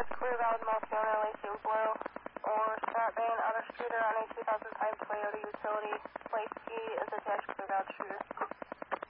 Clear Valley, Montana, Lacey Blue, or Scott Van Outer Streeter on a 2005 Toyota Utility. Plate C is attached Clear Valley Streeter.